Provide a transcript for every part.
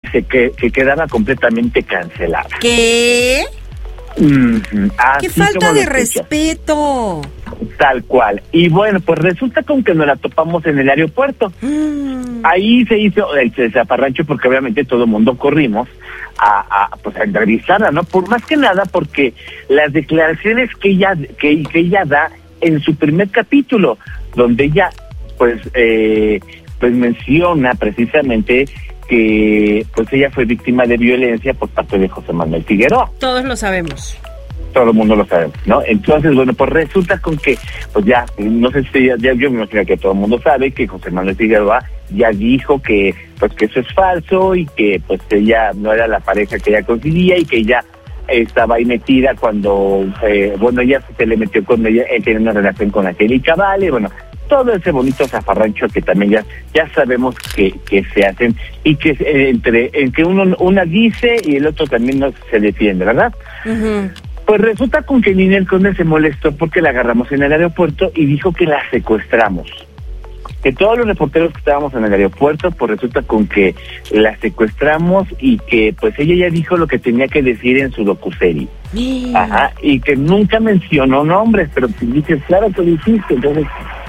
que quedaba completamente cancelada. ¿Qué? Así ¡Qué falta como lo de escuchas. respeto! Tal cual. Y bueno, pues resulta con que nos la topamos en el aeropuerto. Ahí se hizo el zafarrancho porque obviamente todo el mundo corrimos a entrevistarla, ¿no? Por más que nada porque las declaraciones que ella da en su primer capítulo, donde ella pues menciona precisamente que pues ella fue víctima de violencia por parte de José Manuel Figueroa. Todos lo sabemos. Todo el mundo lo sabe, ¿no? Entonces, bueno, pues resulta con que, pues ya, no sé si ya yo me imagino que todo el mundo sabe que José Manuel Figueroa ya dijo que, pues que eso es falso y que, pues ella no era la pareja que ella conseguía y que ella estaba ahí metida cuando, ella se le metió con ella, él tenía una relación con Angélica Vale, bueno, todo ese bonito zafarrancho que también ya sabemos que se hacen y que en que una dice y el otro también no se defiende, ¿verdad? Uh-huh. Pues resulta con que Ninel Conde se molestó porque la agarramos en el aeropuerto y dijo que la secuestramos. Que todos los reporteros que estábamos en el aeropuerto, pues resulta con que la secuestramos y que pues ella ya dijo lo que tenía que decir en su docuserie. Ajá, y que nunca mencionó nombres, pero si dices, claro que lo hiciste. Entonces,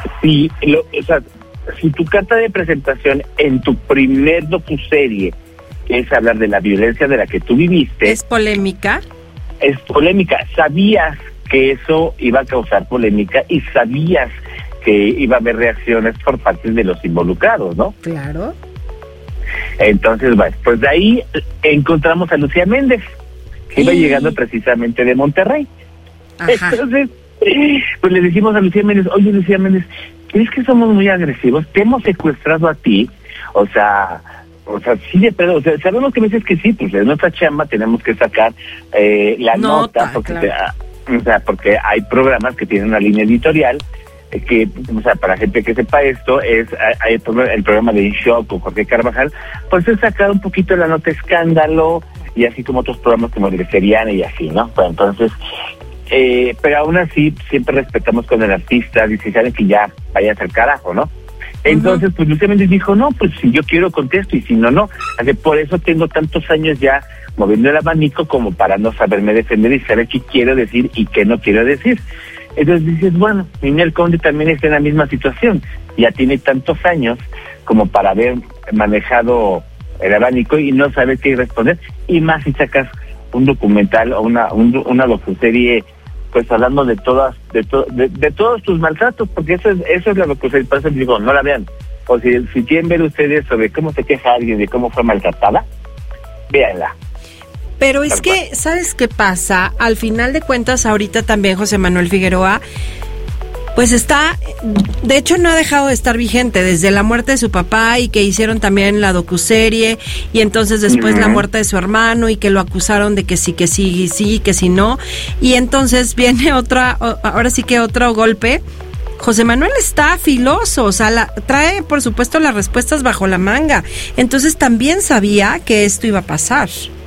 si tu carta de presentación en tu primer docuserie es hablar de la violencia de la que tú viviste... ¿Es polémica? Es polémica. Sabías que eso iba a causar polémica y sabías que iba a haber reacciones por parte de los involucrados, ¿no? Claro. Entonces, bueno, pues de ahí encontramos a Lucía Méndez, que iba llegando precisamente de Monterrey. Ajá. Entonces, pues le decimos a Lucía Méndez, oye, Lucía Méndez, ¿crees que somos muy agresivos? ¿Te hemos secuestrado a ti? O sea, sí de pedo, o sea, sabemos que me dices que sí, pues de nuestra chamba tenemos que sacar la nota porque, claro. Porque hay programas que tienen una línea editorial que, o sea, para gente que sepa esto, hay el programa de In Shock con Jorge Carvajal, pues es sacar un poquito la nota escándalo y así como otros programas como el Seriana y así, ¿no? Pues entonces, pero aún así siempre respetamos con el artista y si saben que ya vayas al carajo, ¿no? Entonces, pues Lucía Méndez dijo, no, pues si yo quiero contesto y si no, no. Así, por eso tengo tantos años ya moviendo el abanico como para no saberme defender y saber qué quiero decir y qué no quiero decir. Entonces dices, bueno, Ninel Conde también está en la misma situación. Ya tiene tantos años como para haber manejado el abanico y no saber qué responder. Y más si sacas un documental o una docuserie, pues hablando de todos tus maltratos, porque eso es lo que se pasa, digo, no la vean. O si quieren ver ustedes sobre cómo se queja alguien de cómo fue maltratada, véanla. Pero es que, ¿sabes qué pasa? Al final de cuentas, ahorita también José Manuel Figueroa, pues está, de hecho no ha dejado de estar vigente desde la muerte de su papá y que hicieron también la docuserie y entonces después la muerte de su hermano y que lo acusaron de que sí, que sí no, y entonces viene ahora sí que otro golpe. José Manuel está filoso, o sea, trae por supuesto las respuestas bajo la manga, entonces también sabía que esto iba a pasar.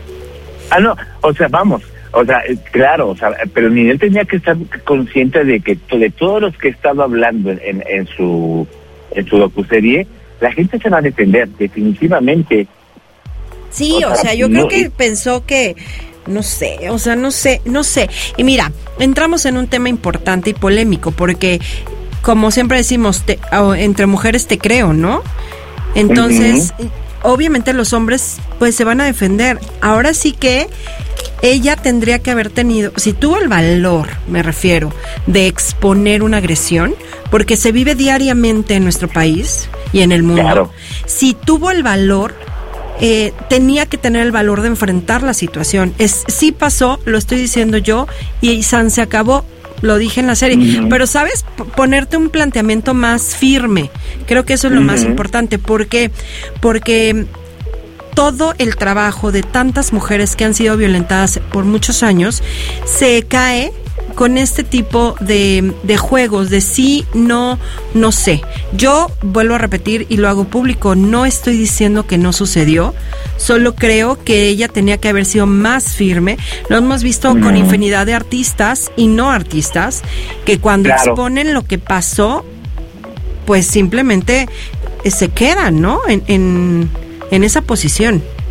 No, o sea, vamos, o sea, claro, o sea, pero Ninel tenía que estar consciente de que de todos los que he estado hablando en su docuserie, la gente se va a defender, definitivamente. Sí, o sea, yo creo que pensó que, no sé. Y mira, entramos en un tema importante y polémico, porque, como siempre decimos, entre mujeres te creo, ¿no? Entonces, obviamente los hombres, pues, se van a defender. Ahora sí que ella tendría que haber tenido, si tuvo el valor, me refiero, de exponer una agresión, porque se vive diariamente en nuestro país y en el mundo. Claro. Si tuvo el valor, tenía que tener el valor de enfrentar la situación. Sí pasó, lo estoy diciendo yo, y San se acabó. Lo dije en la serie, pero ¿sabes? Ponerte un planteamiento más firme, creo que eso es lo más importante, porque todo el trabajo de tantas mujeres que han sido violentadas por muchos años se cae con este tipo de juegos de sí, no sé. Yo vuelvo a repetir y lo hago público, no estoy diciendo que no sucedió, solo creo que ella tenía que haber sido más firme. Lo hemos visto con infinidad de artistas y no artistas que cuando exponen lo que pasó, pues simplemente se quedan, ¿no? En esa posición.